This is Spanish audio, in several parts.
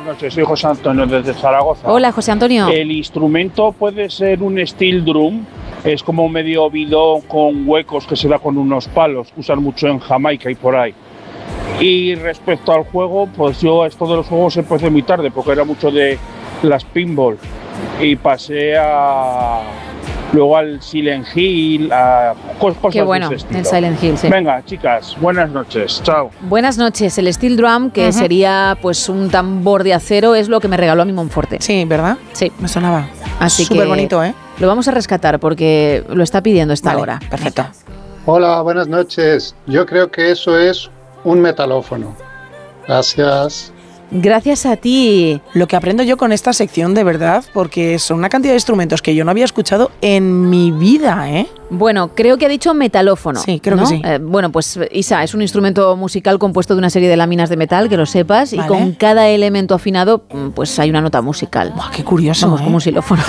noches, soy José Antonio desde Zaragoza. Hola, José Antonio. El instrumento puede ser un steel drum, es como medio bidón con huecos que se da con unos palos, que usan mucho en Jamaica y por ahí. Y respecto al juego, pues yo esto de los juegos empecé muy tarde, porque era mucho de las pinball, y pasé luego al Silent Hill, a cosas Qué bueno, de ese estilo. el Silent Hill, sí. Venga, chicas, buenas noches, chao. Buenas noches. El steel drum, que sería pues un tambor de acero, es lo que me regaló a mi Monforte. Sí, ¿verdad? Sí. Me sonaba. Así Súper que bonito, ¿eh? lo vamos a rescatar porque lo está pidiendo esta hora. Perfecto. Hola, buenas noches. Yo creo que eso es un metalófono. Gracias. Gracias a ti. Lo que aprendo yo con esta sección, de verdad, porque son una cantidad de instrumentos que yo no había escuchado en mi vida, ¿eh? Bueno, creo que ha dicho metalófono. Sí, creo ¿no? que sí. Bueno, pues Isa, es un instrumento musical compuesto de una serie de láminas de metal, que lo sepas, Vale. y con cada elemento afinado, pues hay una nota musical. Buah, qué curioso, Vamos, como un xilófono.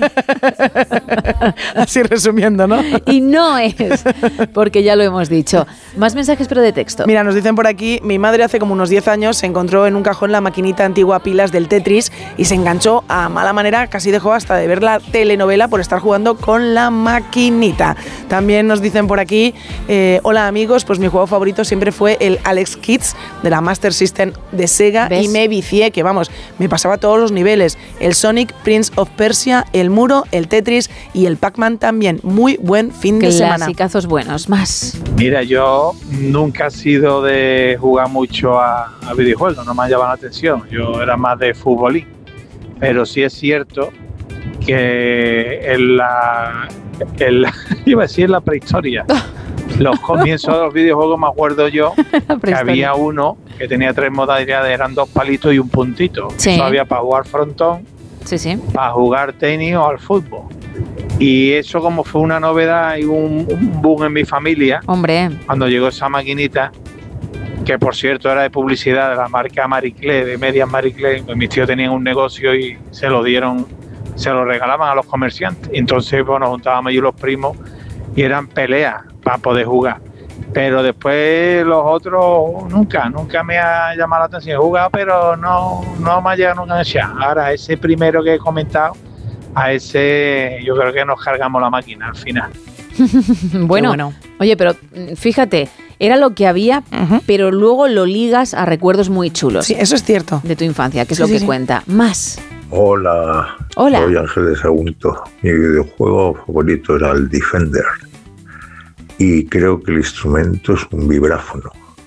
Así resumiendo, ¿no? Y no es, porque ya lo hemos dicho. Más mensajes, pero de texto. Mira, nos dicen por aquí, mi madre hace como unos 10 años se encontró en un cajón la maquinita antigua pilas del Tetris y se enganchó a mala manera, casi dejó hasta de ver la telenovela por estar jugando con la maquinita. También nos dicen por aquí, hola amigos, pues mi juego favorito siempre fue el Alex Kids de la Master System de Sega. ¿Ves? Y me vicié, que vamos, me pasaba todos los niveles, el Sonic, Prince of Persia, el Muro, el Tetris y el Pac-Man también. Muy buen fin de semana. Clasicazos buenos, más. Mira, yo nunca he sido de jugar mucho a videojuegos, no me ha llamado la atención, yo era más de futbolín, pero sí es cierto que iba a decir en la prehistoria, los comienzos de los videojuegos, me acuerdo yo que había uno que tenía 3 modalidades, eran 2 palitos y un puntito. Sí. Eso había para jugar frontón, sí, para jugar tenis o al fútbol. Y eso, como fue una novedad y un boom en mi familia, hombre, cuando llegó esa maquinita, que por cierto era de publicidad de la marca Marie Claire, de medias Marie Claire, pues mis tíos tenían un negocio y se lo regalaban a los comerciantes. Entonces, bueno, juntábamos yo y los primos y eran peleas para poder jugar. Pero después los otros nunca me ha llamado la atención. He jugado, pero no me ha llegado nunca a decir. Ahora, ese primero que he comentado, a ese yo creo que nos cargamos la máquina al final. bueno, oye, pero fíjate, era lo que había, pero luego lo ligas a recuerdos muy chulos. Sí, eso es cierto. De tu infancia, que es lo que cuenta. Más. Hola, soy Ángel de Sagunto. Mi videojuego favorito era el Defender y creo que el instrumento es un vibráfono.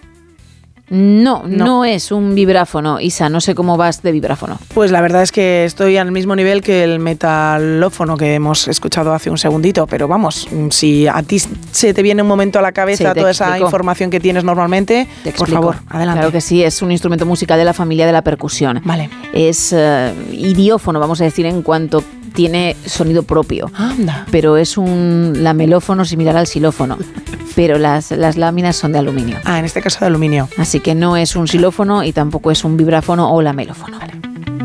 No es un vibráfono, Isa, no sé cómo vas de vibráfono. Pues la verdad es que estoy al mismo nivel que el metalófono que hemos escuchado hace un segundito, pero vamos, si a ti se te viene un momento a la cabeza toda esa información que tienes normalmente, por favor, adelante. Claro que sí, es un instrumento musical de la familia de la percusión. Vale. Es idiófono, vamos a decir, en cuanto tiene sonido propio. Anda. Pero es un lamelófono similar al xilófono. Pero las láminas son de aluminio. Ah, en este caso de aluminio. Así que no es un xilófono y tampoco es un vibráfono o lamelófono. Vale.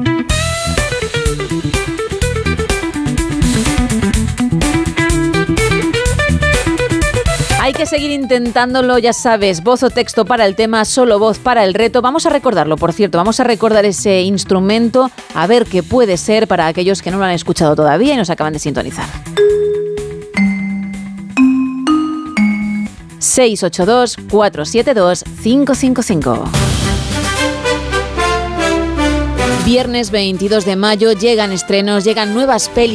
Hay que seguir intentándolo, ya sabes, voz o texto para el tema, solo voz para el reto. Vamos a recordarlo, por cierto, vamos a recordar ese instrumento, a ver qué puede ser para aquellos que no lo han escuchado todavía y nos acaban de sintonizar. 682-472-555. Viernes 22 de mayo llegan estrenos, llegan nuevas pelis.